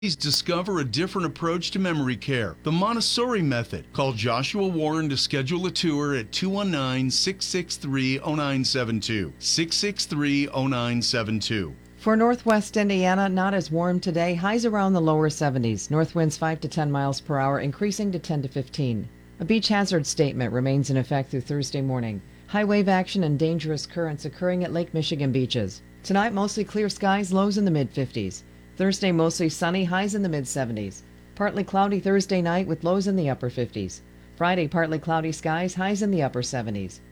Discover a different approach to memory care, the Montessori method. Call Joshua Warren to schedule a tour at 219-663-0972. 663-0972. For northwest Indiana, not as warm today. Highs around the lower 70s. North winds 5 to 10 miles per hour, increasing to 10 to 15. A beach hazard statement remains in effect through Thursday morning. High wave action and dangerous currents occurring at Lake Michigan beaches. Tonight, mostly clear skies, lows in the mid-50s. Thursday, mostly sunny, highs in the mid-70s. Partly cloudy Thursday night with lows in the upper 50s. Friday, partly cloudy skies, highs in the upper 70s.